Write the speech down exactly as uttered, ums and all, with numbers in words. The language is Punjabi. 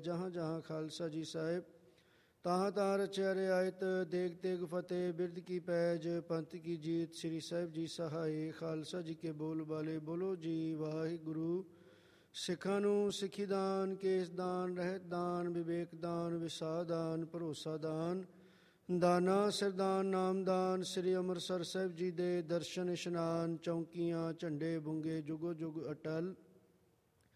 ਜਹਾਂ ਜਹਾਂ ਖਾਲਸਾ ਜੀ ਸਾਹਿਬ। ਤਾਹਾਂ ਤਾਹਾਂ ਰਚਿਆ ਰਿਆਇਤ, ਦੇਗ ਤੇਗ ਫਤਿਹ, ਬਿਰਧ ਕੀ ਪੈਜ, ਪੰਥ ਕੀ ਜੀਤ। ਸ੍ਰੀ ਸਾਹਿਬ ਜੀ ਸਹਾਏ, ਖਾਲਸਾ ਜੀ ਕੇ ਬੋਲ ਬਾਲੇ। ਬੋਲੋ ਜੀ ਵਾਹਿਗੁਰੂ। ਸਿੱਖਾਂ ਨੂੰ ਸਿੱਖੀ ਦਾਨ, ਕੇਸ ਦਾਨ, ਰਹਿਤ ਦਾਨ, ਵਿਵੇਕ ਦਾਨ, ਵਿਸਾਹ ਦਾਨ, ਭਰੋਸਾ ਦਾਨ, ਦਾਨਾ ਸਿਰਦਾਨ, ਨਾਮਦਾਨ। ਸ੍ਰੀ ਅੰਮ੍ਰਿਤਸਰ ਸਾਹਿਬ ਜੀ ਦੇ ਦਰਸ਼ਨ ਇਸ਼ਨਾਨ, ਚੌਂਕੀਆਂ, ਝੰਡੇ ਬੁੰਗੇ ਜੁਗੋ ਜੁਗ ਅਟਲ।